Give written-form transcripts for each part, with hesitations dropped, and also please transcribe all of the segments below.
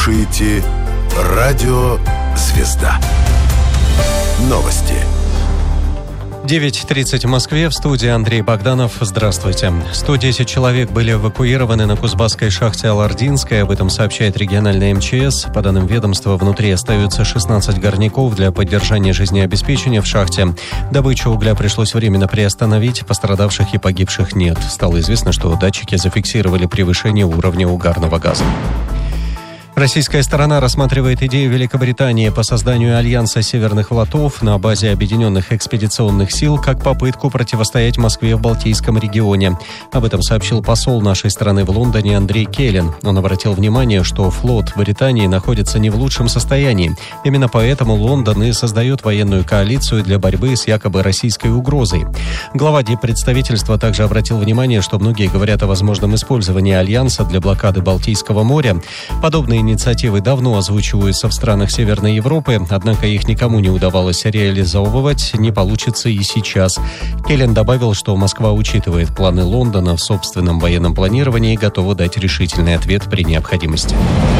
слушаете радио «Звезда». Новости. 9:30 в Москве. В студии Андрей Богданов. Здравствуйте. 110 человек были эвакуированы на Кузбасской шахте Алардинская. Об этом сообщает региональная МЧС. По данным ведомства, внутри остаются 16 горняков для поддержания жизнеобеспечения в шахте. Добычу угля пришлось временно приостановить. Пострадавших и погибших нет. Стало известно, что датчики зафиксировали превышение уровня угарного газа. Российская сторона рассматривает идею Великобритании по созданию альянса северных флотов на базе объединенных экспедиционных сил как попытку противостоять Москве в Балтийском регионе. Об этом сообщил посол нашей страны в Лондоне Андрей Келлен. Он обратил внимание, что флот Британии находится не в лучшем состоянии. Именно поэтому Лондон и создает военную коалицию для борьбы с якобы российской угрозой. Глава диппредставительства также обратил внимание, что многие говорят о возможном использовании альянса для блокады Балтийского моря. Подобные инициативы давно озвучиваются в странах Северной Европы, однако их никому не удавалось реализовывать, не получится и сейчас. Келлен добавил, что Москва учитывает планы Лондона в собственном военном планировании и готова дать решительный ответ при необходимости.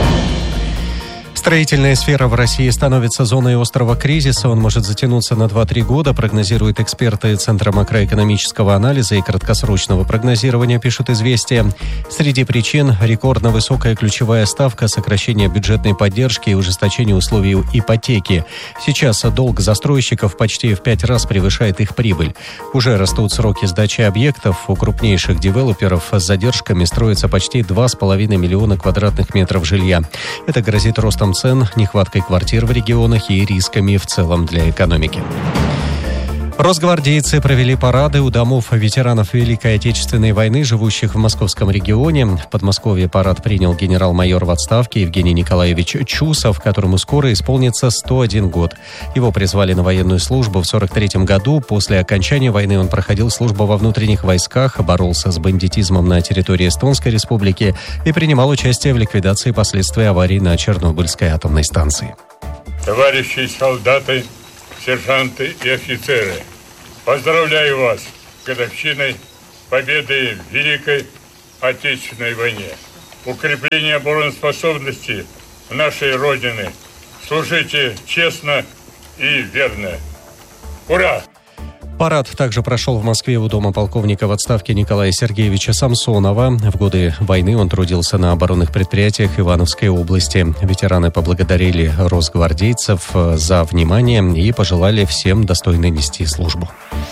Строительная сфера в России становится зоной острого кризиса. Он может затянуться на 2-3 года, прогнозируют эксперты Центра макроэкономического анализа и краткосрочного прогнозирования, пишут «Известия». Среди причин – рекордно высокая ключевая ставка, сокращение бюджетной поддержки и ужесточение условий ипотеки. Сейчас долг застройщиков почти в 5 раз превышает их прибыль. Уже растут сроки сдачи объектов. У крупнейших девелоперов с задержками строится почти 2,5 миллиона квадратных метров жилья. Это грозит ростом цен, нехваткой квартир в регионах и рисками в целом для экономики. Росгвардейцы провели парады у домов ветеранов Великой Отечественной войны, живущих в московском регионе. В Подмосковье парад принял генерал-майор в отставке Евгений Николаевич Чусов, которому скоро исполнится 101 год. Его призвали на военную службу в 1943 году. После окончания войны он проходил службу во внутренних войсках, боролся с бандитизмом на территории Эстонской Республики и принимал участие в ликвидации последствий аварии на Чернобыльской атомной станции. Товарищи солдаты, сержанты и офицеры, поздравляю вас с годовщиной победы в Великой Отечественной войне. Укрепление обороноспособности нашей Родины. Служите честно и верно. Ура! Парад также прошел в Москве у дома полковника в отставке Николая Сергеевича Самсонова. В годы войны он трудился на оборонных предприятиях Ивановской области. Ветераны поблагодарили росгвардейцев за внимание и пожелали всем достойно нести службу.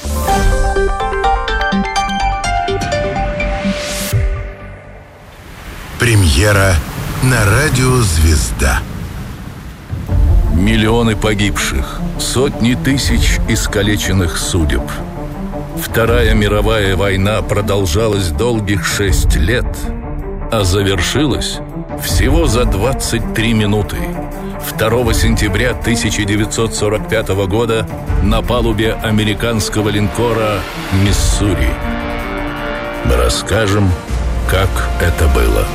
Премьера на радио «Звезда». Миллионы погибших, сотни тысяч искалеченных судеб. Вторая мировая война продолжалась долгих 6 лет, а завершилась всего за 23 минуты. 2 сентября 1945 года на палубе американского линкора «Миссури». Мы расскажем, как это было.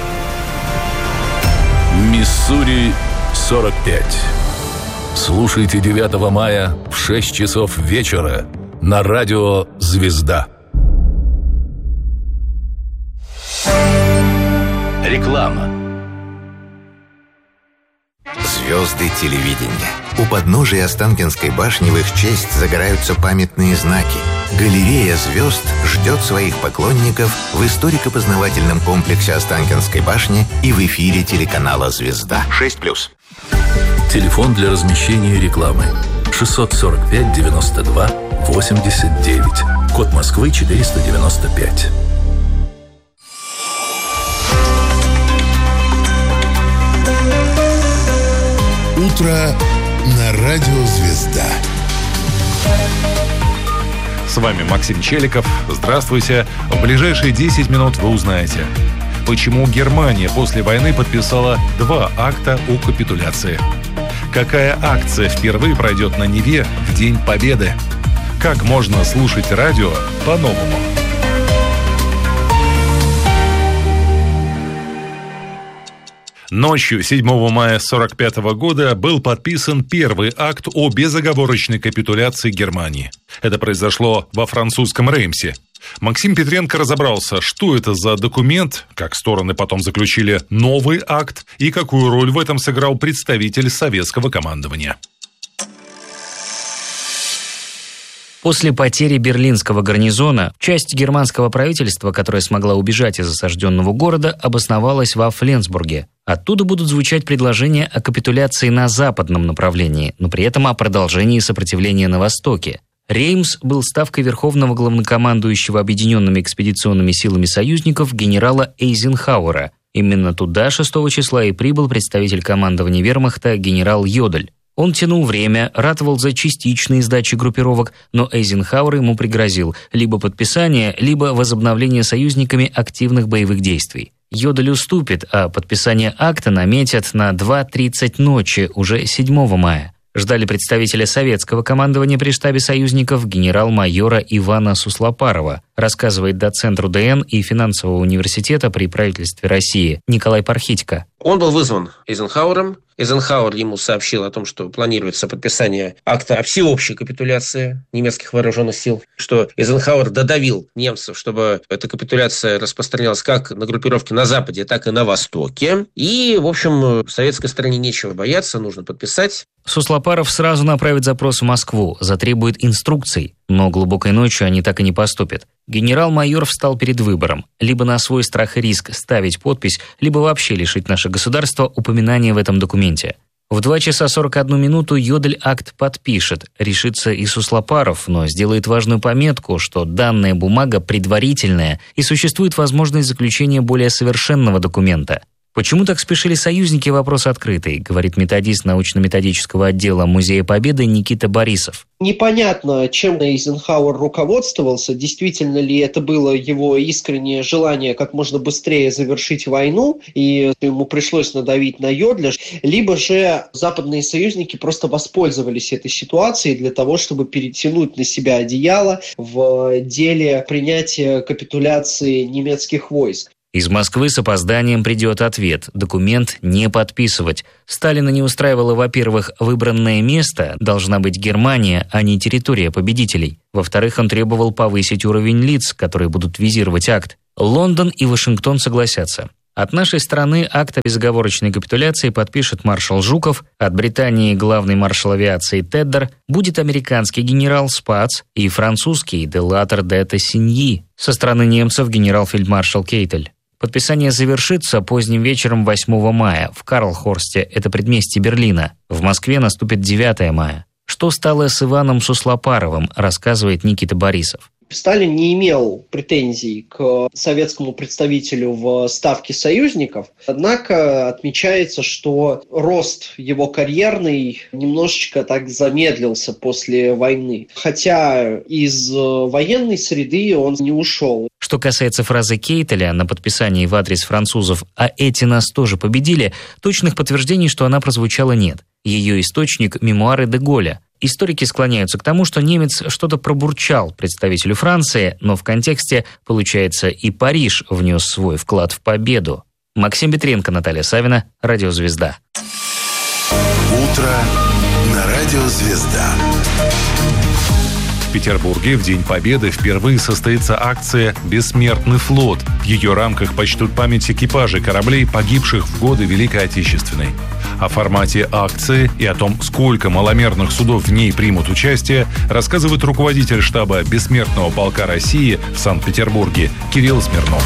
«Миссури-45». Слушайте 9 мая в 6 часов вечера на радио «Звезда». Реклама. Звезды телевидения. У подножия Останкинской башни в их честь загораются памятные знаки. Галерея звезд ждет своих поклонников в историко-познавательном комплексе Останкинской башни и в эфире телеканала «Звезда». 6+. Телефон для размещения рекламы 645 92 89. Код Москвы 495. Утро на радио «Звезда». С вами Максим Челиков. Здравствуйте. В ближайшие 10 минут вы узнаете, почему Германия после войны подписала 2 акта о капитуляции. Какая акция впервые пройдет на Неве в День Победы? Как можно слушать радио по-новому? Ночью 7 мая 1945 года был подписан первый акт о безоговорочной капитуляции Германии. Это произошло во французском Реймсе. Максим Петренко разобрался, что это за документ, как стороны потом заключили новый акт и какую роль в этом сыграл представитель советского командования. После потери берлинского гарнизона часть германского правительства, которая смогла убежать из осажденного города, обосновалась во Фленсбурге. Оттуда будут звучать предложения о капитуляции на западном направлении, но при этом о продолжении сопротивления на востоке. Реймс был ставкой верховного главнокомандующего объединенными экспедиционными силами союзников генерала Эйзенхауэра. Именно туда 6 числа и прибыл представитель командования вермахта генерал Йодель. Он тянул время, ратовал за частичные сдачи группировок, но Эйзенхауэр ему пригрозил либо подписание, либо возобновление союзниками активных боевых действий. Йодель уступит, а подписание акта наметят на 2:30 ночи уже 7 мая. Ждали представителя советского командования при штабе союзников генерал-майора Ивана Суслопарова, рассказывает доцент РУДН и финансового университета при правительстве России Николай Пархитько. Он был вызван Эйзенхауэром. Эйзенхауэр ему сообщил о том, что планируется подписание акта о всеобщей капитуляции немецких вооруженных сил, что Эйзенхауэр додавил немцев, чтобы эта капитуляция распространялась как на группировки на Западе, так и на Востоке. И, в общем, советской стороне нечего бояться, нужно подписать. Суслопаров сразу направит запрос в Москву, затребует инструкций, но глубокой ночью они так и не поступят. Генерал-майор встал перед выбором: либо на свой страх и риск ставить подпись, либо вообще лишить наше государство упоминания в этом документе. В 2 часа 41 минуту Йодель акт подпишет. Решится и Суслопаров, но сделает важную пометку, что данная бумага предварительная и существует возможность заключения более совершенного документа. Почему так спешили союзники, вопрос открытый, говорит методист научно-методического отдела Музея Победы Никита Борисов. Непонятно, чем Эйзенхауэр руководствовался, действительно ли это было его искреннее желание как можно быстрее завершить войну, и ему пришлось надавить на Йодля, либо же западные союзники просто воспользовались этой ситуацией для того, чтобы перетянуть на себя одеяло в деле принятия капитуляции немецких войск. Из Москвы с опозданием придет ответ: документ не подписывать. Сталина не устраивало, во-первых, выбранное место должна быть Германия, а не территория победителей. Во-вторых, он требовал повысить уровень лиц, которые будут визировать акт. Лондон и Вашингтон согласятся. От нашей страны акт о безоговорочной капитуляции подпишет маршал Жуков, от Британии главный маршал авиации Теддер, будет американский генерал Спац и французский Делатер де Тессиньи, со стороны немцев генерал-фельдмаршал Кейтель. Подписание завершится поздним вечером 8 мая в Карлхорсте, это предместье Берлина. В Москве наступит 9 мая. Что стало с Иваном Суслопаровым, рассказывает Никита Борисов. Сталин не имел претензий к советскому представителю в ставке союзников, однако отмечается, что рост его карьерный немножечко так замедлился после войны, хотя из военной среды он не ушел. Что касается фразы Кейтеля на подписании в адрес французов «а эти нас тоже победили», точных подтверждений, что она прозвучала, нет. Ее источник – мемуары де Голля. Историки склоняются к тому, что немец что-то пробурчал представителю Франции, но в контексте, получается, и Париж внес свой вклад в победу. Максим Петренко, Наталья Савина, Радио Звезда. Утро на Радио Звезда. В Петербурге в День Победы впервые состоится акция «Бессмертный флот». В ее рамках почтут память экипажей кораблей, погибших в годы Великой Отечественной. О формате акции и о том, сколько маломерных судов в ней примут участие, рассказывает руководитель штаба Бессмертного полка России в Санкт-Петербурге Кирилл Смирнов.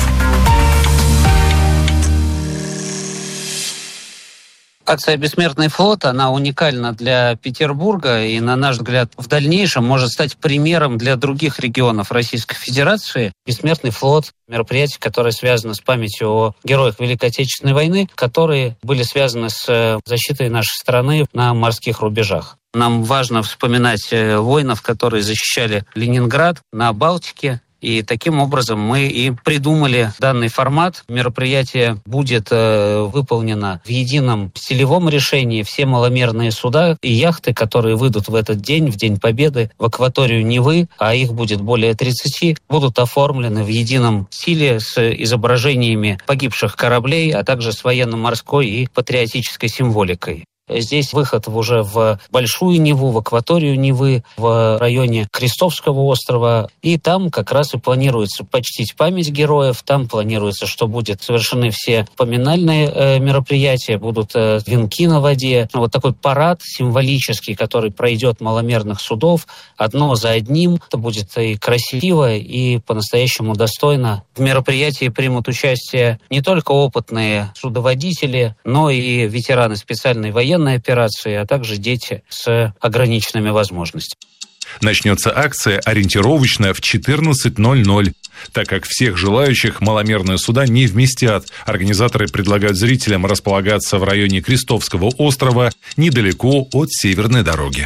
Акция «Бессмертный флот», она уникальна для Петербурга и, на наш взгляд, в дальнейшем может стать примером для других регионов Российской Федерации. «Бессмертный флот» — мероприятие, которое связано с памятью о героях Великой Отечественной войны, которые были связаны с защитой нашей страны на морских рубежах. Нам важно вспоминать воинов, которые защищали Ленинград на Балтике И таким образом мы и придумали данный формат. Мероприятие будет выполнено в едином стилевом решении. Все маломерные суда и яхты, которые выйдут в этот день, в День Победы, в акваторию Невы, а их будет более 30, будут оформлены в едином стиле с изображениями погибших кораблей, а также с военно-морской и патриотической символикой. Здесь выход уже в Большую Неву, в акваторию Невы, в районе Крестовского острова. И там как раз и планируется почтить память героев. Там планируется, что будут совершены все поминальные мероприятия, будут венки на воде. Вот такой парад символический, который пройдет маломерных судов одно за одним. Это будет и красиво, и по-настоящему достойно. В мероприятии примут участие не только опытные судоводители, но и ветераны специальной военной операции, а также дети с ограниченными возможностями. Начнется акция ориентировочно в 14:00. Так как всех желающих маломерные суда не вместят, организаторы предлагают зрителям располагаться в районе Крестовского острова, недалеко от Северной дороги.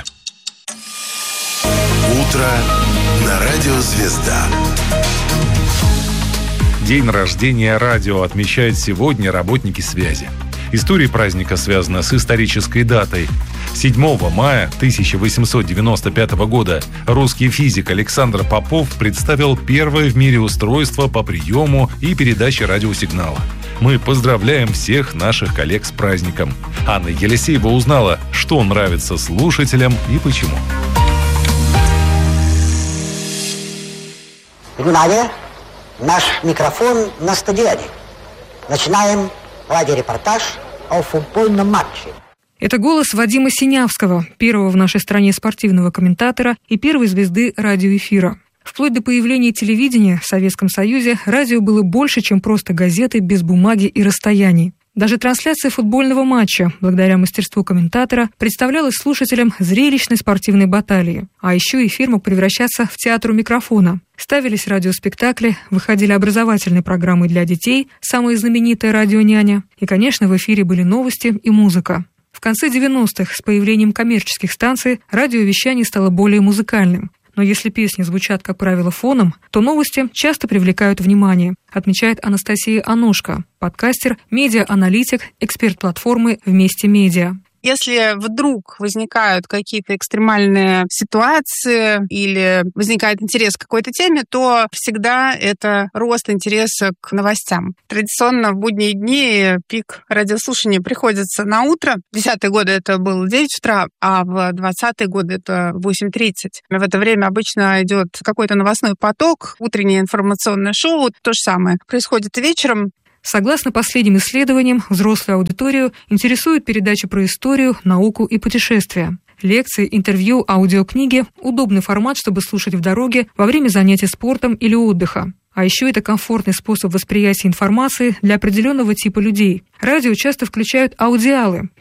Утро на радио «Звезда». День рождения радио отмечают сегодня работники связи. История праздника связана с исторической датой. 7 мая 1895 года русский физик Александр Попов представил первое в мире устройство по приему и передаче радиосигнала. Мы поздравляем всех наших коллег с праздником. Анна Елисеева узнала, что нравится слушателям и почему. Внимание! Наш микрофон на стадионе. Начинаем радиорепортаж о футбольном матче. Это голос Вадима Синявского, первого в нашей стране спортивного комментатора и первой звезды радиоэфира. Вплоть до появления телевидения в Советском Союзе радио было больше, чем просто газеты без бумаги и расстояний. Даже трансляция футбольного матча, благодаря мастерству комментатора, представлялась слушателям зрелищной спортивной баталии. А еще эфир мог превращаться в театр у микрофона. Ставились радиоспектакли, выходили образовательные программы для детей, самая знаменитая «Радионяня». И, конечно, в эфире были новости и музыка. В конце 90-х с появлением коммерческих станций радиовещание стало более музыкальным. Но если песни звучат, как правило, фоном, то новости часто привлекают внимание, отмечает Анастасия Аношко, подкастер, медиа-аналитик, эксперт платформы «Вместе Медиа». Если вдруг возникают какие-то экстремальные ситуации или возникает интерес к какой-то теме, то всегда это рост интереса к новостям. Традиционно в будние дни пик радиослушания приходится на утро. В 10-е годы это было 9 утра, а в 20-е годы это 8:30. В это время обычно идет какой-то новостной поток, утреннее информационное шоу. То же самое происходит вечером. Согласно последним исследованиям, взрослую аудиторию интересуют передачи про историю, науку и путешествия. Лекции, интервью, аудиокниги – удобный формат, чтобы слушать в дороге, во время занятий спортом или отдыха. А еще это комфортный способ восприятия информации для определенного типа людей. Радио часто включают аудиалы,